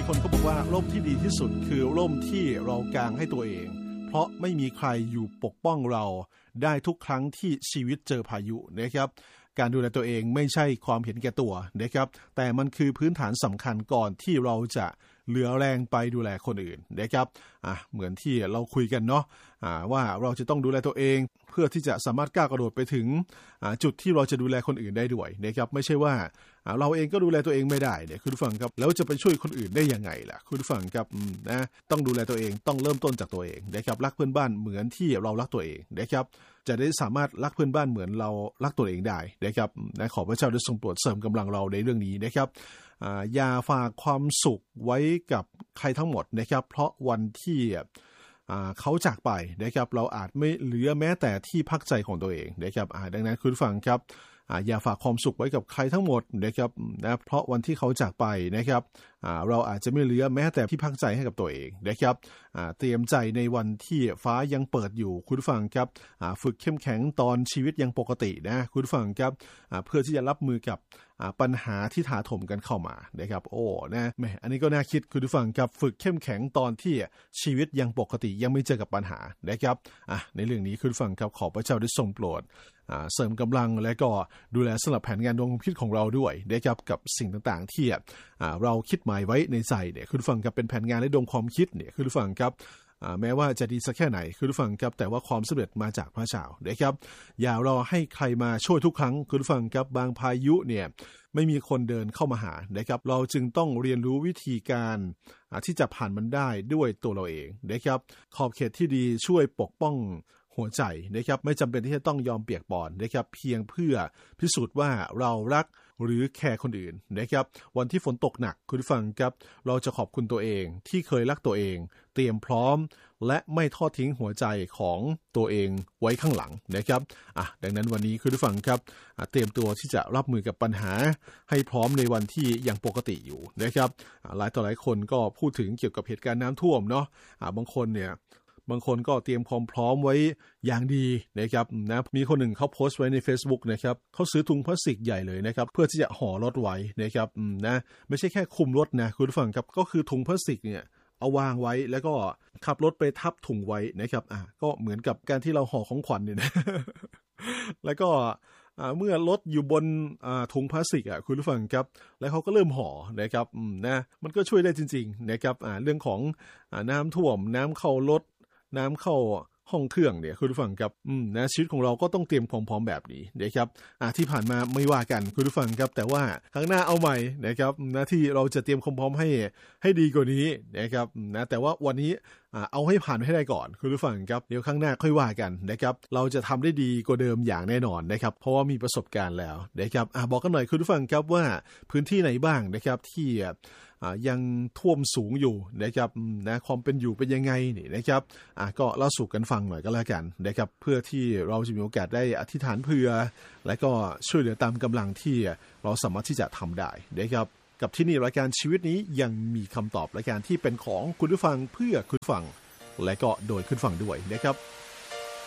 คนก็บอกว่าร่มที่ดีที่สุดคือร่มที่เรากางให้ตัวเองเพราะไม่มีใครอยู่ปกป้องเราได้ทุกครั้งที่ชีวิตเจอพายุนะครับการดูแลตัวเองไม่ใช่ความเห็นแก่ตัวนะครับแต่มันคือพื้นฐานสำคัญก่อนที่เราจะเหลือแรงไปดูแลคนอื่นนะครับเหมือนที่เราคุยกันเนาะว่าเราจะต้องดูแลตัวเองเพื่อที่จะสามารถก้าวกระโดดไปถึงจุดที่เราจะดูแลคนอื่นได้ด้วยนะครับไม่ใช่ว่าเราเองก็ดูแลตัวเองไม่ได้เนี่ยคุณผู้ฟังครับแล้วจะไปช่วยคนอื่นได้ยังไงล่ะคุณผู้ฟังครับนะต้องดูแลตัวเองต้องเริ่มต้นจากตัวเองนะครับรักเพื่อนบ้านเหมือนที่เรารักตัวเองนะครับจะได้สามารถรักเพื่อนบ้านเหมือนเรารักตัวเองได้นะครับขอพระเจ้าได้ทรงโปรดเสริมกำลังเราในเรื่องนี้นะครับอย่าฝากความสุขไว้กับใครทั้งหมดนะครับเพราะวันที่เขาจากไปนะครับเราอาจไม่เหลือแม้แต่ที่พักใจของตัวเองนะครับดังนั้นคุณฟังครับอย่าฝากความสุขไว้กับใครทั้งหมดนะครับนะเพราะวันที่เขาจากไปนะครับเราอาจจะไม่เหลือแม้แต่ที่พักใจให้กับตัวเองนะครับเตรียมใจในวันที่ฟ้ายังเปิดอยู่คุณฟังครับฝึกเข้มแข็งตอนชีวิตยังปกตินะคุณฟังครับเพื่อที่จะรับมือกับปัญหาที่ถาโถมกันเข้ามานะครับโอ้นะแหมอันนี้ก็น่าคิดคุณผู้ฟังครับฝึกเข้มแข็งตอนที่ชีวิตยังปกติยังไม่เจอกับปัญหานะครับในเรื่องนี้คุณผู้ฟังครับขอพระเจ้าได้ทรงโปรดเสริมกำลังและก็ดูแลสำหรับแผนงานดวงความคิดของเราด้วยนะครับกับสิ่งต่างๆที่เราคิดหมายไว้ในใจเนี่ยคุณผู้ฟังครับเป็นแผนงานและดวงความคิดเนี่ยคุณผู้ฟังครับแม้ว่าจะดีสักแค่ไหนคุณผู้ฟังครับแต่ว่าความสำเร็จมาจากพระเจ้านะครับอย่ารอให้ใครมาช่วยทุกครั้งคุณผู้ฟังครับบางพายุเนี่ยไม่มีคนเดินเข้ามาหานะครับเราจึงต้องเรียนรู้วิธีการที่จะผ่านมันได้ด้วยตัวเราเองนะครับขอบเขตที่ดีช่วยปกป้องหัวใจนะครับไม่จำเป็นที่จะต้องยอมเปียกปอนนะครับเพียงเพื่อพิสูจน์ว่าเรารักหรือแคร์คนอื่นนะครับวันที่ฝนตกหนักคุณฟังครับเราจะขอบคุณตัวเองที่เคยรักตัวเองเตรียมพร้อมและไม่ทอดทิ้งหัวใจของตัวเองไว้ข้างหลังนะครับดังนั้นวันนี้คุณผู้ฟังครับเตรียมตัวที่จะรับมือกับปัญหาให้พร้อมในวันที่ยังปกติอยู่นะครับหลายต่อหลายคนก็พูดถึงเกี่ยวกับเหตุการณ์น้ำท่วมเนาะบางคนก็เตรียมความพร้อมไว้อย่างดีนะครับนะมีคนหนึ่งเขาโพสต์ไว้ใน Facebook นะครับเขาซื้อถุงพลาสติกใหญ่เลยนะครับเพื่อที่จะห่อรถไว้นะครับนะไม่ใช่แค่คุมรถนะคุณผู้ฟังครับก็คือถุงพลาสติกเนี่ยเอาวางไว้แล้วก็ขับรถไปทับถุงไว้นะครับก็เหมือนกับการที่เราห่อของขวัญเนี่ยนะ แล้วก็เมื่อรถอยู่บนถุงพลาสติกคุณผู้ฟังครับแล้วเขาก็เริ่มห่อนะครับนะมันก็ช่วยได้จริงๆนะครับเรื่องของน้ำท่วมน้ำเข้ารถน้ำเข้าห้องเครื่องเนี่ยคุณผู้ฟังครับนะชีวิตของเราก็ต้องเตรียมความพร้อมแบบนี้นะครับที่ผ่านมาไม่ว่ากันคุณผู้ฟังครับแต่ว่าครั้งหน้าเอาใหม่นะครับนะที่เราจะเตรียมความพร้อมให้ดีกว่านี้นะครับนะแต่ว่าวันนี้เอาให้ผ่านให้ได้ก่อนคุณผู้ฟังครับเดี๋ยวครั้งหน้าค่อยว่ากันนะครับเราจะทำได้ดีกว่าเดิมอย่างแน่นอนนะครับเพราะว่ามีประสบการณ์แล้วนะครับบอกกันหน่อยคุณผู้ฟังครับว่าพื้นที่ไหนบ้างนะครับที่ยังท่วมสูงอยู่นะครับนะความเป็นอยู่เป็นยังไงนี่นะครับก็เล่าสู่กันฟังหน่อยก็แล้วกันนะครับเพื่อที่เราจะมีโอกาสได้อธิษฐานเผื่อและก็ช่วยเหลือตามกำลังที่เราสามารถที่จะทำได้นะครับกับที่นี่รายการชีวิตนี้ยังมีคำตอบรายการที่เป็นของคุณผู้ฟังเพื่อคุณผู้ฟังและก็โดยคุณผู้ฟังด้วยนะครับ